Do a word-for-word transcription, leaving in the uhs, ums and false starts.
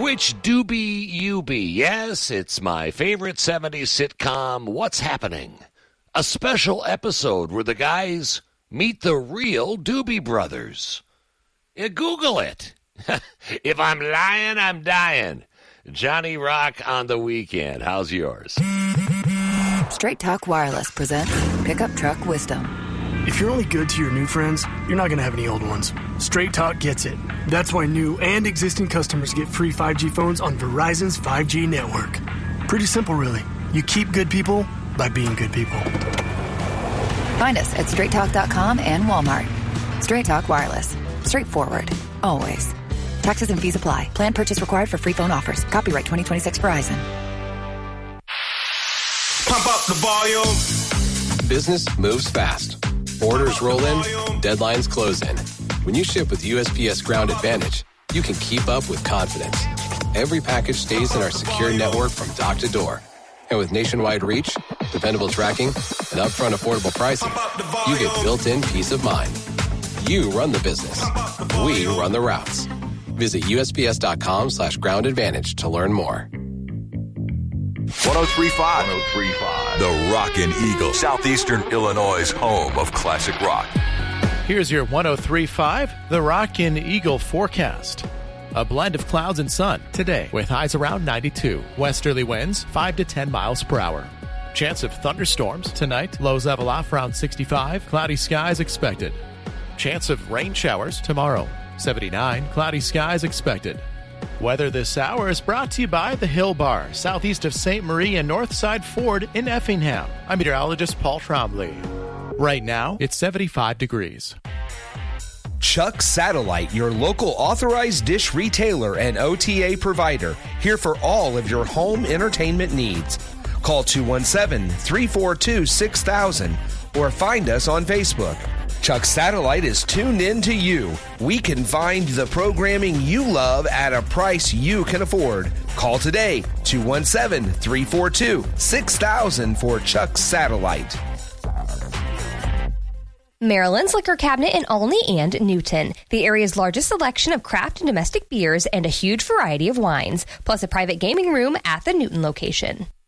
Which doobie you be? Yes, it's my favorite seventies sitcom, What's Happening? A special episode where the guys meet the real Doobie Brothers. Yeah, Google it. If I'm lying, I'm dying. Johnny Rock on the Weekend. How's yours? Straight Talk Wireless presents Pickup Truck Wisdom. If you're only good to your new friends, you're not going to have any old ones. Straight Talk gets it. That's why new and existing customers get free five G phones on Verizon's five G network. Pretty simple, really. You keep good people by being good people. Find us at straight talk dot com and Walmart. Straight Talk Wireless. Straightforward. Always. Taxes and fees apply. Plan purchase required for free phone offers. Copyright twenty twenty-six Verizon. Pump up the volume. Business moves fast. Orders roll in, deadlines close in. When you ship with U S P S Ground Advantage, you can keep up with confidence. Every package stays in our secure network from dock to door. And with nationwide reach, dependable tracking, and upfront affordable pricing, you get built-in peace of mind. You run the business. We run the routes. Visit U S P S dot com slash ground advantage to learn more. one oh three point five. one oh three point five. The Rockin' Eagle. Southeastern Illinois' home of classic rock. Here's your one oh three point five, the Rockin' Eagle forecast. A blend of clouds and sun today with highs around ninety-two. Westerly winds five to ten miles per hour. Chance of thunderstorms tonight. Lows level off around sixty-five. Cloudy skies expected. Chance of rain showers tomorrow. seventy-nine. Cloudy skies expected. Weather this hour is brought to you by the Hill Bar, southeast of Saint Marie and Northside Ford in Effingham. I'm meteorologist Paul Trombley. Right now, it's seventy-five degrees. Chuck Satellite, your local authorized dish retailer and O T A provider, here for all of your home entertainment needs. Call two one seven, three four two, six thousand or find us on Facebook. Chuck Satellite is tuned in to you. We can find the programming you love at a price you can afford. Call today, two one seven, three four two, six thousand for Chuck Satellite. Maryland's Liquor Cabinet in Olney and Newton. The area's largest selection of craft and domestic beers and a huge variety of wines, plus a private gaming room at the Newton location.